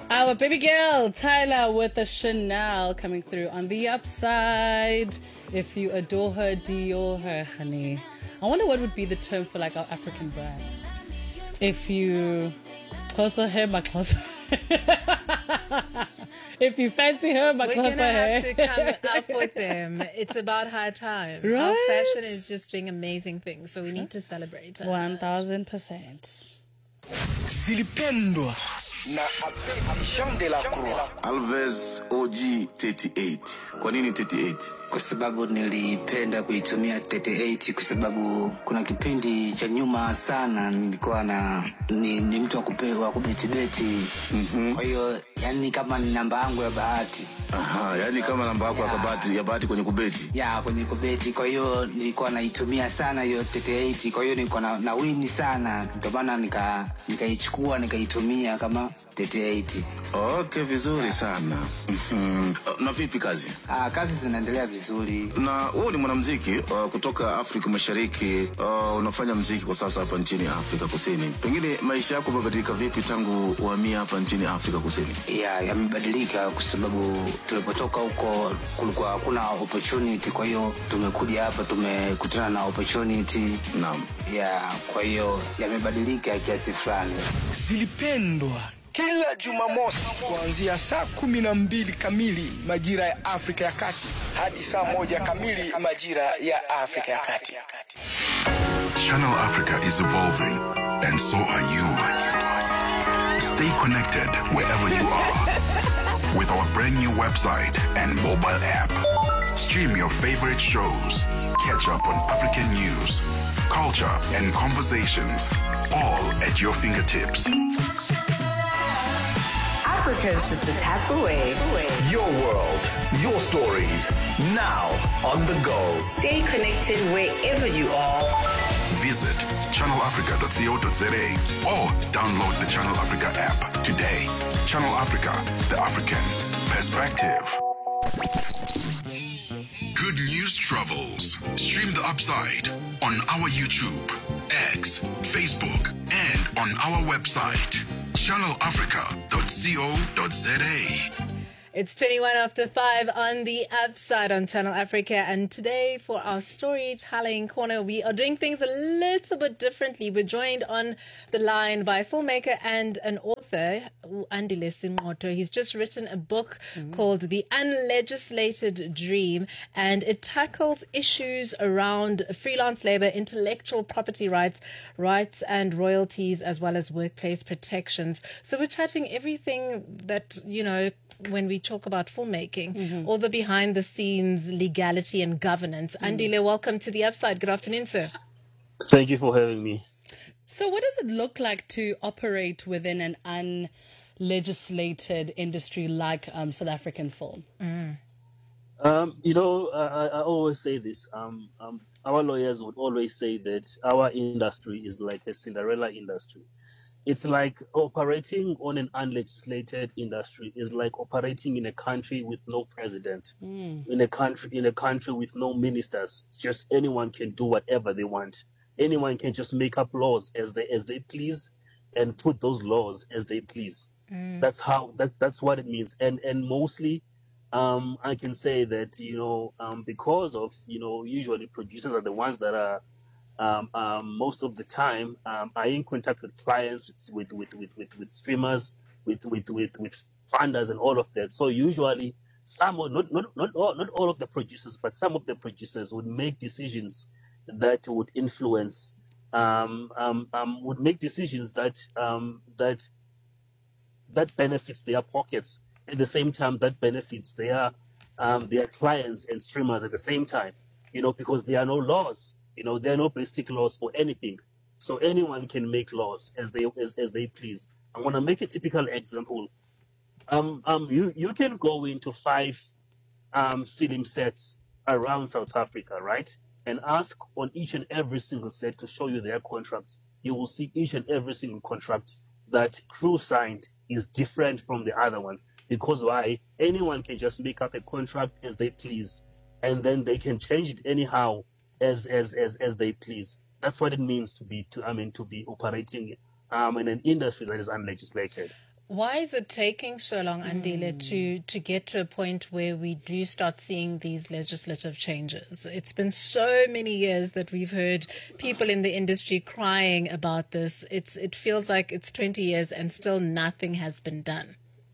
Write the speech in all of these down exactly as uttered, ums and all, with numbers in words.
Our baby girl, Tyla, with a Chanel coming through on the upside. If you adore her, Dior her, honey. I wonder what would be the term for like our African brands. If you closer her, my closer. If you fancy her, my We're closer gonna have her. to come up with them. It's about high time. Right? Our fashion is just doing amazing things, so we need to celebrate. One thousand percent. Zilipendwa na Abedi Jean de la Croix. Alves O G thirty-eight. Kwa nini thirty-eight? Kwa sababu nilipenda kuitumia thirty-eight kwa sababu kuna kipindi cha nyuma sana nilikuwa na ni, ni mtu wa kupewa kubeti-beti. Mm-hmm. Kwa hiyo yani kama ni namba yangu ya bahati. Aha, yani kama namba yako ya bahati ya bahati kwenye kubeti. Ya, kwenye kubeti. Kwa hiyo nilikuwa naitumia sana hiyo thirty-eight. Kwa hiyo nilikuwa na, na win sana. Ndio maana nika nikaichukua nikaitumia kama thirty-eight. Okay, vizuri yeah. sana. Mhm. Na vipi kazi? Ah, kazi zinaendelea vizuri. Na wewe ni mwanamuziki uh, kutoka Afrika Mashariki, uh, unafanya muziki kwa sasa hapa nchini Afrika Kusini. Pengine maisha yako yamebadilika vipi tangu uhamia hapa nchini Afrika Kusini? Yeah, yamebadilika kwa sababu tulipotoka huko kulikuwa hakuna opportunity, kwa hiyo tumekuja hapa tumekutana na opportunity. Naam. Yeah, kwa hiyo yamebadilika kiasi fulani. Zilipendwa kila Jumamosi kuanzia saa kumi na mbili kamili majira ya Afrika ya Kati hadi saa moja kamili majira ya Afrika ya Kati. Channel Africa is evolving, and so are you. Stay connected wherever you are with our brand new website and mobile app. Stream your favorite shows, catch up on African news, culture, and conversations, all at your fingertips. Africa is just a tap away. Your world, your stories, now on the go. Stay connected wherever you are. Visit channel africa dot co dot za or download the Channel Africa app today. Channel Africa, the African perspective. Good news travels. Stream the upside on our YouTube, X, Facebook, and on our website, channel africa dot co dot za. It's twenty-one after five on the upside on Channel Africa, and today for our storytelling corner we are doing things a little bit differently. We're joined on the line by a filmmaker and an author, Andile Sinqotho. He's just written a book mm-hmm. called The Unlegislated Dream, and it tackles issues around freelance labor, intellectual property rights, rights and royalties, as well as workplace protections. So we're chatting everything that, you know, when we talk about filmmaking, mm-hmm. all the behind the scenes legality and governance. Mm. Andile, welcome to the upside. Good afternoon, sir. Thank you for having me. So what does it look like to operate within an unlegislated industry like um, South African film? Mm. Um, you know, I, I always say this. Um, um, our lawyers would always say that our industry is like a Cinderella industry. It's like operating on an unlegislated industry is like operating in a country with no president, mm. in a country in a country with no ministers. Just anyone can do whatever they want. Anyone can just make up laws as they as they please, and put those laws as they please. Mm. That's how that that's what it means. And and mostly, um, I can say that you know um, because of you know usually producers are the ones that are. Um, um, most of the time, um, I in contact with clients, with with, with, with, with streamers, with, with, with, with funders and all of that. So usually, some, not, not, not, all, not all of the producers, but some of the producers would make decisions that would influence, um, um, um, would make decisions that um, that that benefits their pockets. At the same time, that benefits their um, their clients and streamers at the same time. You know, because there are no laws. You know, there are no basic laws for anything. So anyone can make laws as they as, as they please. I want to make a typical example. Um, um, you, you can go into five um, film sets around South Africa, right? And ask on each and every single set to show you their contract. You will see each and every single contract that crew signed is different from the other ones. Because why? Anyone can just make up a contract as they please. And then they can change it anyhow. As, as as as they please. That's what it means to be to I mean to be operating um in an industry that is unlegislated. Why is it taking so long, Andile, mm. to, to get to a point where we do start seeing these legislative changes? It's been so many years that we've heard people in the industry crying about this. It's It feels like it's twenty years and still nothing has been done.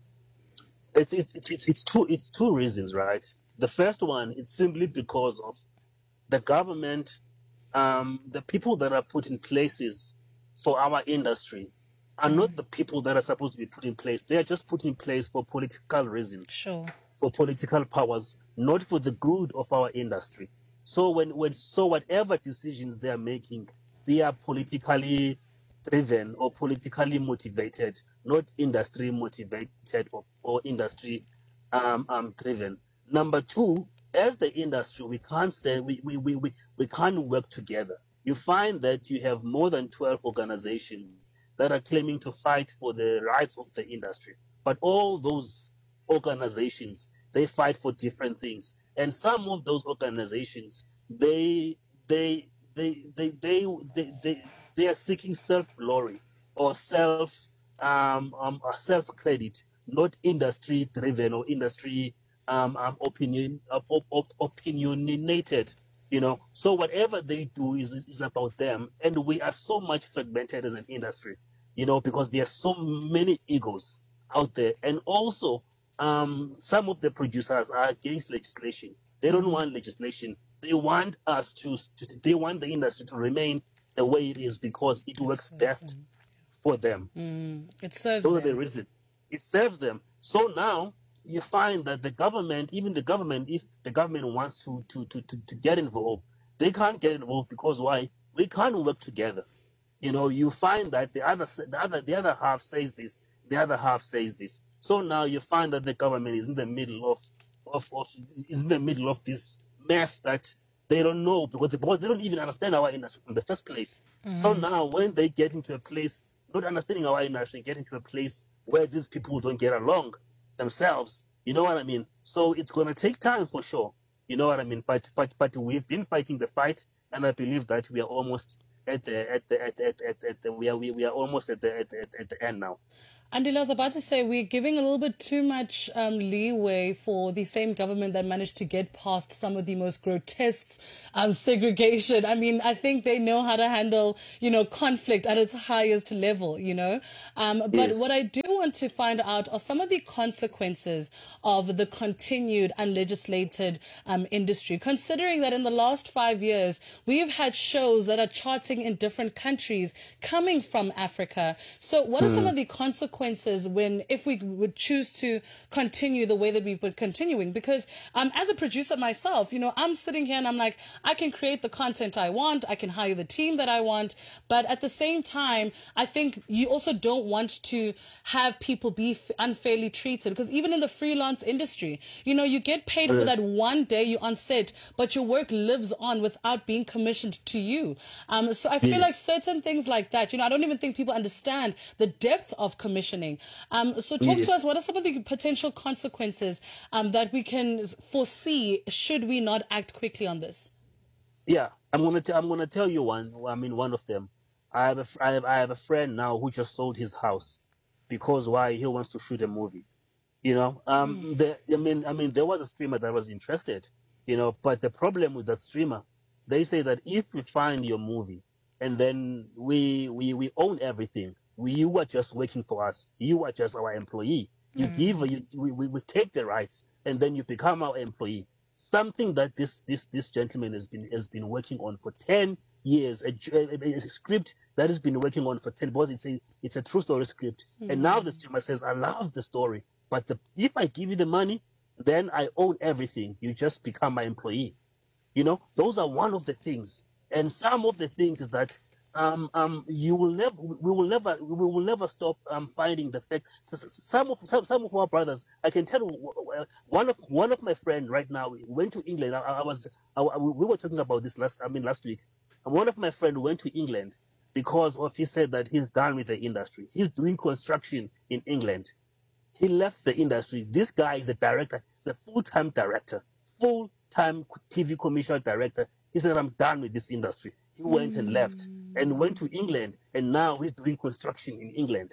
It's, it's, it's, it's, two, it's two reasons, right? The first one, it's simply because of the government, um, the people that are put in places for our industry are not the people that are supposed to be put in place. They are just put in place for political reasons, sure, for political powers, not for the good of our industry. So when, when so whatever decisions they are making, they are politically driven or politically motivated, not industry motivated or, or industry um, um, driven. Number two, as the industry, we can't stay, we, we, we, we, we can't work together. You find that you have more than twelve organizations that are claiming to fight for the rights of the industry. But all those organizations, they fight for different things. And some of those organizations, they they they they they they, they, they are seeking self-glory or self um, um self-credit, not industry-driven or industry um, um opinion uh, op, op, opinionated. You know, so whatever they do is is about them, and we are so much fragmented as an industry, you know, because there are so many egos out there, and also um, some of the producers are against legislation. They don't want legislation. They want us to, to they want the industry to remain the way it is because it works best them. for them. Mm, it serves Those them. are the reason. It serves them. So now you find that the government, even the government, if the government wants to, to, to, to, to get involved, they can't get involved because why? We can't work together. You know, you find that the other, the other, the other half says this, the other half says this. So now you find that the government is in the middle of, of, of is in the middle of this mess that they don't know because they, because they don't even understand our industry in the first place. Mm-hmm. So now when they get into a place, not understanding our industry, get into a place where these people don't get along themselves, you know what I mean? So it's going to take time for sure, you know what I mean? But but but we've been fighting the fight, and I believe that we are almost at the at the at at at, at the, we are we, we are almost at the at, at, at the end now. Andile, I was about to say we're giving a little bit too much um, leeway for the same government that managed to get past some of the most grotesque um, segregation. I mean, I think they know how to handle, you know, conflict at its highest level, you know. Um, but yes. What I do want to find out are some of the consequences of the continued unlegislated um, industry, considering that in the last five years, we've had shows that are charting in different countries coming from Africa. So what are hmm. some of the consequences when, if we would choose to continue the way that we've been continuing? Because um, as a producer myself, you know, I'm sitting here and I'm like, I can create the content I want, I can hire the team that I want, but at the same time, I think you also don't want to have people be f- unfairly treated, because even in the freelance industry, you know, you get paid yes. for that one day you're on set, but your work lives on without being commissioned to you. Um, so I feel yes. like certain things like that, you know, I don't even think people understand the depth of commission. Um, so talk yes. to us, what are some of the potential consequences um, that we can foresee should we not act quickly on this? Yeah, I'm going to I'm going to tell you one. I mean, one of them. I have, a, I, have, I have a friend now who just sold his house because why? He wants to shoot a movie. You know, um, mm. the, I mean, I mean, there was a streamer that was interested, you know, but the problem with that streamer, they say that if we find your movie and then we we, we own everything, We, you are just working for us. You are just our employee. You mm. give, you, we, we, we take the rights, and then you become our employee. Something that this this this gentleman has been has been working on for ten years. A, a, a script that has been working on for ten. Because it's a it's a true story script. Mm. And now the streamer says, "I love the story, but the, if I give you the money, then I own everything. You just become my employee." You know, those are one of the things. And some of the things is that. Um, um, you will never, we will never, we will never stop um, finding the fact. Some of some, some of our brothers, I can tell you, one of one of my friends right now went to England. I, I was, I, we were talking about this last, I mean, last week. And one of my friends went to England because of he said that he's done with the industry. He's doing construction in England. He left the industry. This guy is a director. He's a full-time director, full-time T V commercial director. He said, "I'm done with this industry." He went mm. and left and went to England, and now he's doing construction in England.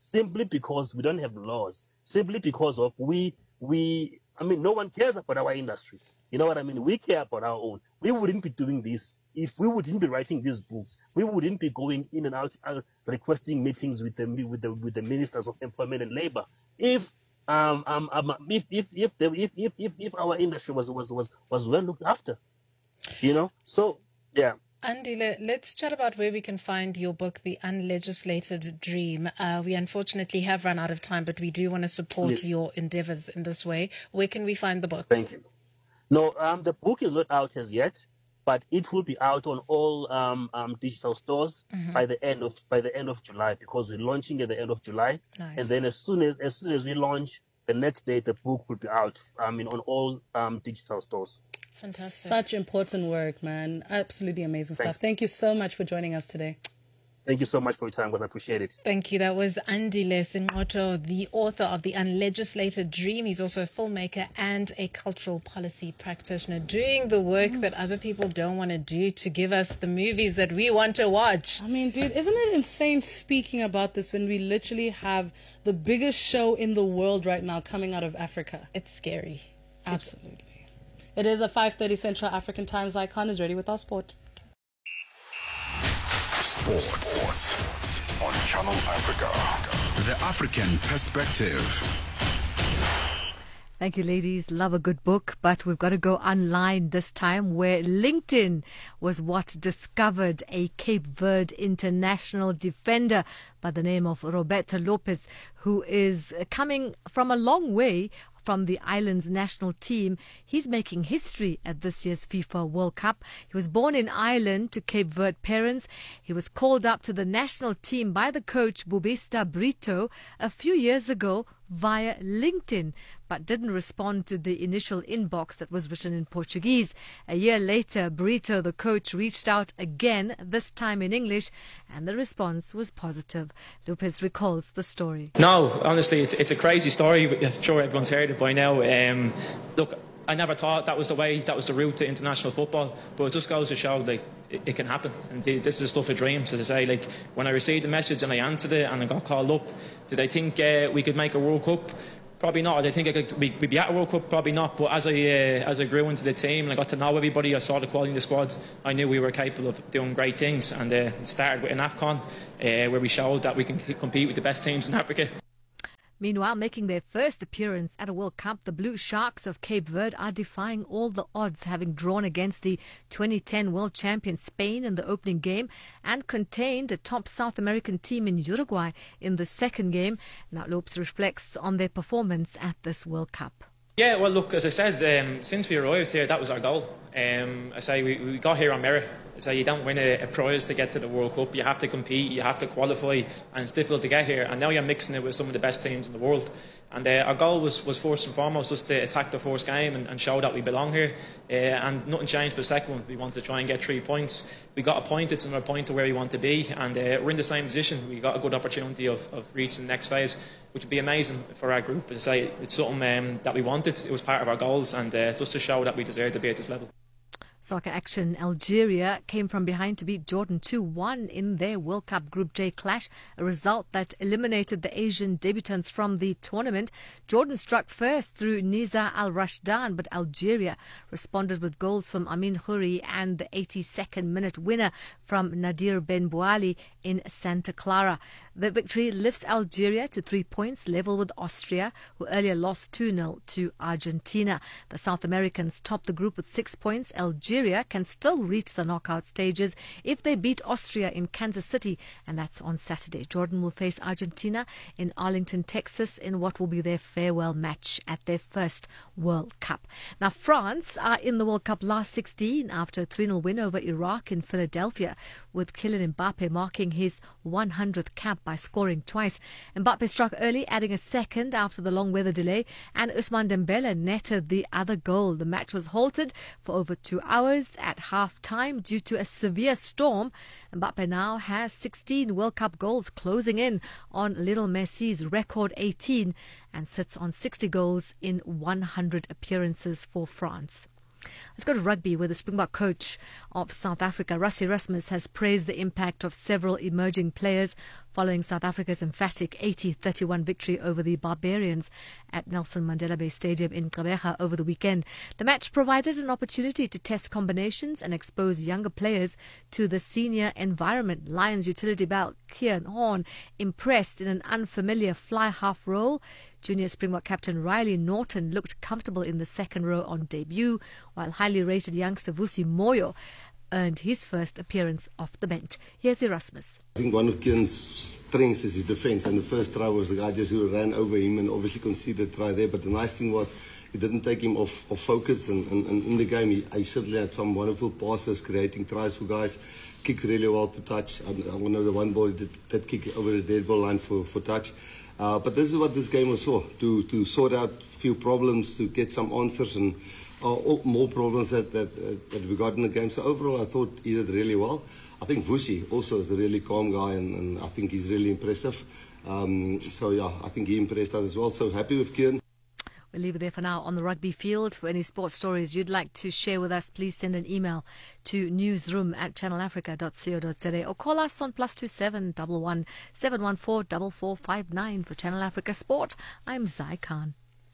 simply because we don't have laws, simply because of we, we, I mean, no one cares about our industry. You know what I mean? We care about our own. We wouldn't be doing this if we wouldn't be writing these books. We wouldn't be going in and out uh, requesting meetings with the with the with the ministers of employment and labor. If um um, um if if if, the, if if if if our industry was was was was well looked after, you know. So yeah. Andile, let's chat about where we can find your book, The Unlegislated Dream. Uh, we unfortunately have run out of time, but we do want to support Yes. your endeavors in this way. Where can we find the book? Thank you. No, um, the book is not out as yet, but it will be out on all um, um, digital stores Mhm. by the end of by the end of July, because we're launching at the end of July. Nice. And then as soon as as soon as we launch, the next day the book will be out. I mean, on all um, digital stores. Fantastic. Such important work, man. Absolutely amazing Thanks. stuff. Thank you so much for joining us today. Thank you so much for your time, guys. I appreciate it. Thank you. That was Andile Sinqotho, the author of The Unlegislated Dream. He's also a filmmaker and a cultural policy practitioner, doing the work that other people don't want to do to give us the movies that we want to watch. I mean, dude, isn't it insane speaking about this when we literally have the biggest show in the world right now coming out of Africa? It's scary. Absolutely. It is a five thirty Central African Time. Zycon is ready with our sport. Sports on Channel Africa. The African Perspective. Thank you, ladies. Love a good book, but we've got to go online this time, where LinkedIn was what discovered a Cape Verde international defender by the name of Roberto Lopez, who is coming from a long way from the island's national team. He's making history at this year's FIFA World Cup. He was born in Ireland to Cape Verde parents. He was called up to the national team by the coach Bubista Brito a few years ago via LinkedIn, but didn't respond to the initial inbox that was written in Portuguese. A year later, Brito, the coach, reached out again, this time in English, and the response was positive. Lopez recalls the story. No, honestly, it's it's a crazy story. I'm sure everyone's heard it by now. Um, look, I never thought that was the way, that was the route to international football, but it just goes to show, like, it, it can happen. And the, this is the stuff of dreams, as I say. Like, when I received the message and I answered it and I got called up, did I think uh, we could make a World Cup? Probably not. I think I could, we, we'd be at a World Cup, probably not. But as I uh, as I grew into the team and I got to know everybody, I saw the quality in the squad, I knew we were capable of doing great things. And uh, it started with an AFCON, uh, where we showed that we can compete with the best teams in Africa. Meanwhile, making their first appearance at a World Cup, the Blue Sharks of Cape Verde are defying all the odds, having drawn against the twenty ten world champion Spain in the opening game and contained a top South American team in Uruguay in the second game. Now, Lopes reflects on their performance at this World Cup. Yeah, well, look, as I said, um, since we arrived here, that was our goal. Um, I say we, we got here on merit. I say you don't win a, a prize to get to the World Cup. You have to compete, you have to qualify, and it's difficult to get here. And now you're mixing it with some of the best teams in the world. And uh, our goal was, was first and foremost just to attack the first game and, and show that we belong here. Uh, and nothing changed for the second one. We wanted to try and get three points. We got a point. It's another point to where we want to be. And uh, we're in the same position. We got a good opportunity of, of reaching the next phase, which would be amazing for our group. As I say, it's something um, that we wanted. It was part of our goals, and uh, just to show that we deserve to be at this level. Soccer action. Algeria came from behind to beat Jordan two one in their World Cup Group J clash, a result that eliminated the Asian debutants from the tournament. Jordan struck first through Niza Al-Rashdan, but Algeria responded with goals from Amin Khoury and the eighty-second minute winner from Nadir Ben Bouali in Santa Clara. The victory lifts Algeria to three points, level with Austria, who earlier lost two nil to Argentina. The South Americans topped the group with six points. Algeria can still reach the knockout stages if they beat Austria in Kansas City, and that's on Saturday. Jordan will face Argentina in Arlington, Texas, in what will be their farewell match at their first World Cup. Now, France are in the World Cup last sixteen after a three nil win over Iraq in Philadelphia, with Kylian Mbappe marking his one hundredth cap by scoring twice. Mbappe struck early, adding a second after the long weather delay, and Ousmane Dembele netted the other goal. The match was halted for over two hours at half-time due to a severe storm. Mbappe now has sixteen World Cup goals, closing in on Lionel Messi's record eighteen, and sits on sixty goals in one hundred appearances for France. Let's go to rugby, where the Springbok coach of South Africa, Rassie Erasmus, has praised the impact of several emerging players following South Africa's emphatic eighty thirty-one victory over the Barbarians at Nelson Mandela Bay Stadium in Gqeberha over the weekend. The match provided an opportunity to test combinations and expose younger players to the senior environment. Lions utility belt Kieran Horn impressed in an unfamiliar fly half role. Junior Springbok captain Riley Norton looked comfortable in the second row on debut, while highly rated youngster Vusi Moyo earned his first appearance off the bench. Here's Erasmus. I think one of Kieran's strengths is his defence, and the first try was the guy just who ran over him and obviously conceded a try there. But the nice thing was it didn't take him off, off focus, and, and, and in the game he, he certainly had some wonderful passes, creating tries for guys, kicked really well to touch. I, I know the one ball he did that kick over the dead ball line for, for touch. Uh, but this is what this game was for, to, to sort out a few problems, to get some answers, and uh, more problems that, that, uh, that we got in the game. So overall, I thought he did really well. I think Vusi also is a really calm guy, and, and I think he's really impressive. Um, so, yeah, I think he impressed us as well. So happy with Kieran. We'll leave it there for now on the rugby field. For any sports stories you'd like to share with us, please send an email to newsroom at channel africa dot co dot za or call us on plus two seven one one seven one four four four five nine for Channel Africa Sport. I'm Zai Khan.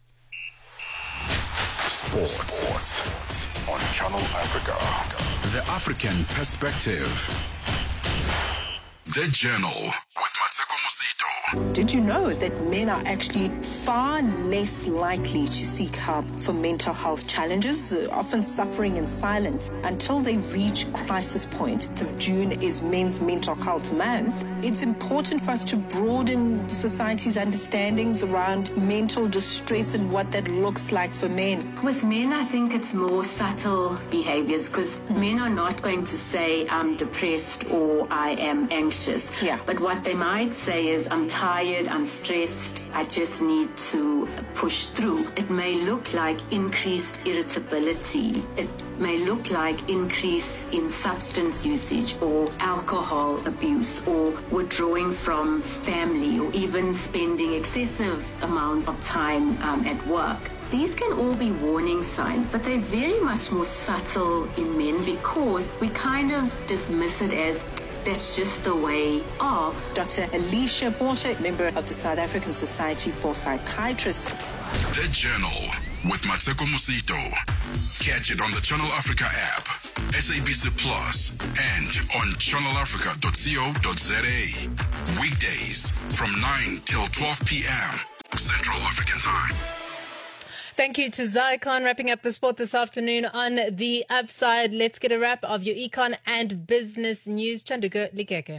Sports, Sports on Channel Africa. The African Perspective. The Journal with Mateko Musito. Did you know that men are actually far less likely to seek help for mental health challenges, uh, often suffering in silence until they reach crisis point? The June is Men's Mental Health Month. It's important for us to broaden society's understandings around mental distress and what that looks like for men. With men, I think it's more subtle behaviors, because men are not going to say, I'm depressed or I am anxious. Yeah. But what they might say is, I'm tired, I'm stressed, I just need to push through. It may look like increased irritability. It may look like increase in substance usage or alcohol abuse or withdrawing from family or even spending excessive amount of time um, at work. These can all be warning signs, but they're very much more subtle in men because we kind of dismiss it as that's just the way of. Doctor Alicia Porter, member of the South African Society for Psychiatrists. The Journal with Mateko Musito. Catch it on the Channel Africa app, S A B C Plus, and on channel africa dot co dot za. Weekdays from nine till twelve p.m. Central African Time. Thank you to Zai Khan, wrapping up the sport this afternoon on The Upside. Let's get a wrap of your econ and business news. Chanduka Likeke.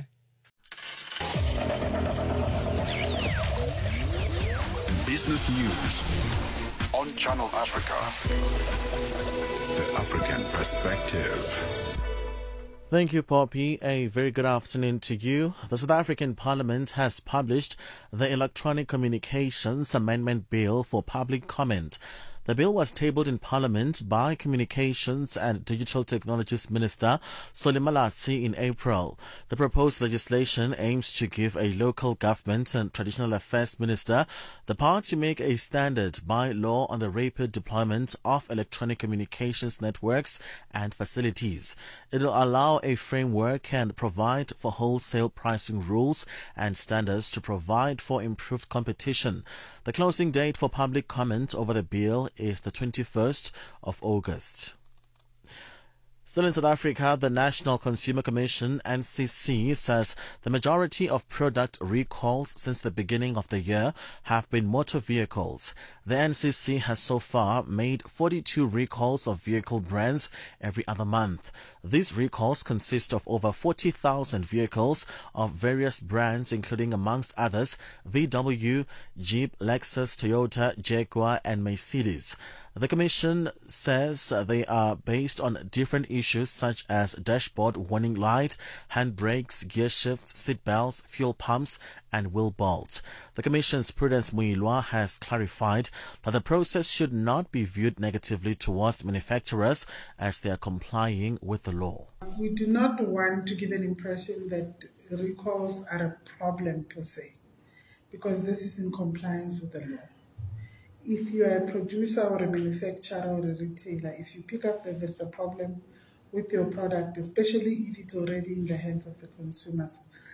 Business news on Channel Africa. The African Perspective. Thank you, Poppy. A very good afternoon to you. The South African Parliament has published the Electronic Communications Amendment Bill for public comment. The bill was tabled in Parliament by Communications and Digital Technologies Minister Solly Malatsi in April. The proposed legislation aims to give a local government and traditional affairs minister the power to make a standard by law on the rapid deployment of electronic communications networks and facilities. It will allow a framework and provide for wholesale pricing rules and standards to provide for improved competition. The closing date for public comment over the bill is the twenty-first of August. Still in South Africa, the National Consumer Commission, N C C, says the majority of product recalls since the beginning of the year have been motor vehicles. The N C C has so far made forty-two recalls of vehicle brands every other month. These recalls consist of over forty thousand vehicles of various brands, including, amongst others, V W, Jeep, Lexus, Toyota, Jaguar, and Mercedes. The Commission says they are based on different issues such as dashboard warning light, handbrakes, gear shifts, seat belts, fuel pumps, and wheel bolts. The Commission's Prudence Muilwa has clarified that the process should not be viewed negatively towards manufacturers as they are complying with the law. We do not want to give an impression that recalls are a problem per se, because this is in compliance with the law. If you are a producer or a manufacturer or a retailer, if you pick up that there's a problem with your product, especially if it's already in the hands of the consumers,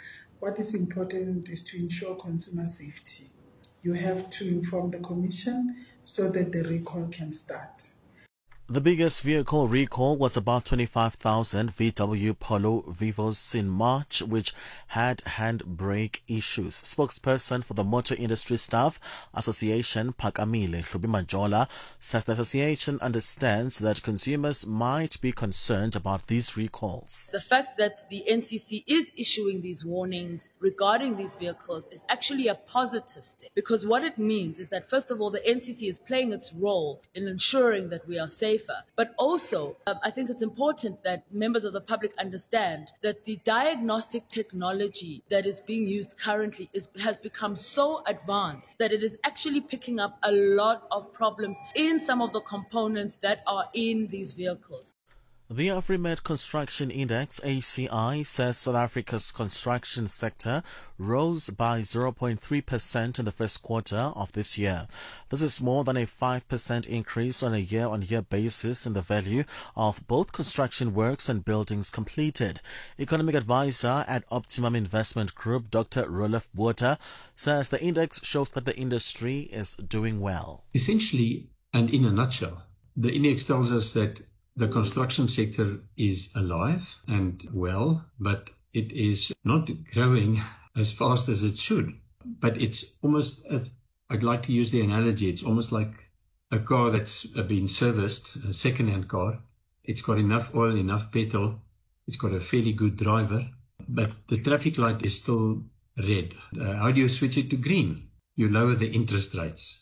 what is important is to ensure consumer safety. You have to inform the Commission so that the recall can start. The biggest vehicle recall was about twenty-five thousand V W Polo Vivos in March, which had handbrake issues. Spokesperson for the Motor Industry Staff Association, Pakamile Hlubimajola, says the association understands that consumers might be concerned about these recalls. The fact that the N C C is issuing these warnings regarding these vehicles is actually a positive step, because what it means is that, first of all, the N C C is playing its role in ensuring that we are safe. But also, um, I think it's important that members of the public understand that the diagnostic technology that is being used currently is, has become so advanced that it is actually picking up a lot of problems in some of the components that are in these vehicles. The AfriMed Construction Index, A C I, says South Africa's construction sector rose by zero point three percent in the first quarter of this year. This is more than a five percent increase on a year-on-year basis in the value of both construction works and buildings completed. Economic advisor at Optimum Investment Group, Doctor Rolf Botha, says the index shows that the industry is doing well. Essentially, and in a nutshell, the index tells us that the construction sector is alive and well, but it is not growing as fast as it should. But it's almost, as I'd like to use the analogy, it's almost like a car that's been serviced, a second-hand car. It's got enough oil, enough petrol, it's got a fairly good driver, but the traffic light is still red. Uh, how do you switch it to green? You lower the interest rates.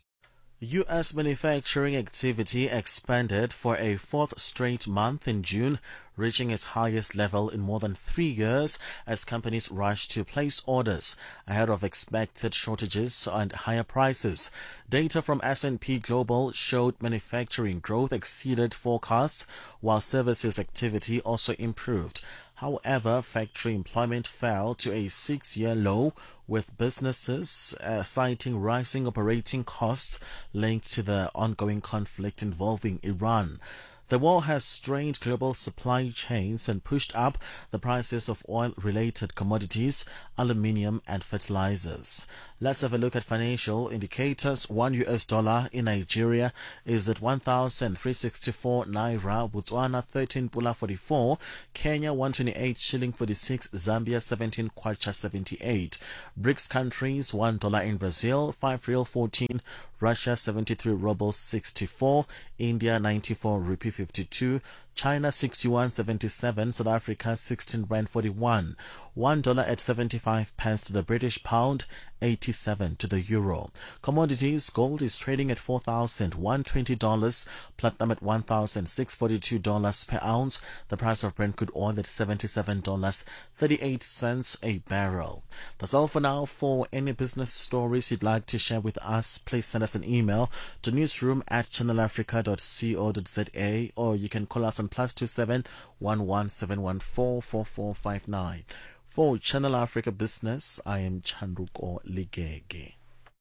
U S manufacturing activity expanded for a fourth straight month in June, reaching its highest level in more than three years as companies rushed to place orders ahead of expected shortages and higher prices. Data from S and P Global showed manufacturing growth exceeded forecasts, while services activity also improved. However, factory employment fell to a six-year low, with businesses uh, citing rising operating costs linked to the ongoing conflict involving Iran. The war has strained global supply chains and pushed up the prices of oil-related commodities, aluminium and fertilizers. Let's have a look at financial indicators. One U S dollar in Nigeria is at one thousand three hundred sixty-four naira, Botswana thirteen pula forty-four, Kenya one hundred twenty-eight shilling forty-six, Zambia seventeen kwacha seventy-eight. BRICS countries, one dollar in Brazil, five real fourteen, Russia seventy-three rubles sixty-four, India ninety-four rupee fifty-two, China sixty-one seventy-seven, South Africa sixteen rand forty-one, one dollar at seventy-five pence to the British pound, eighty-seven to the euro. Commodities: gold is trading at four thousand one hundred twenty dollars, platinum at one thousand six hundred forty-two dollars per ounce, the price of Brent crude oil at seventy-seven dollars and thirty-eight cents a barrel. That's all for now. For any business stories you'd like to share with us, please send us an email to newsroom at channel africa dot co dot za, or you can call us on plus two seven one one seven one four four four five nine. For Channel Africa Business, I am Chanduko Ligege.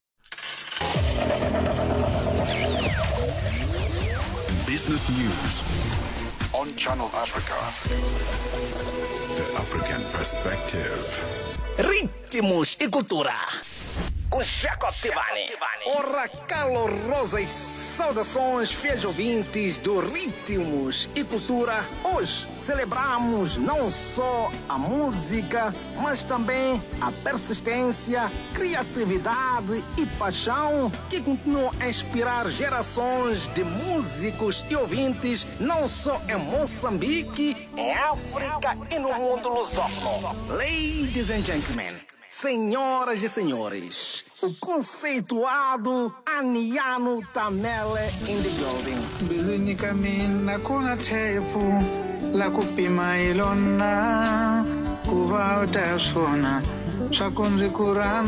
Business news on Channel Africa. The African perspective. Ritmos e cultura. Com Jacob Tivani. Ora, calorosas saudações, fiéis ouvintes do Ritmos e Cultura. Hoje celebramos não só a música, mas também a persistência, criatividade e paixão que continuam a inspirar gerações de músicos e ouvintes, não só em Moçambique, em África e no mundo lusófono. Ladies and gentlemen, senhoras e senhores, o conceituado Aniano Tamele in the building. Bilwini kamina kuna tepu la kupima ilona kuva utasfona swakunzi kurana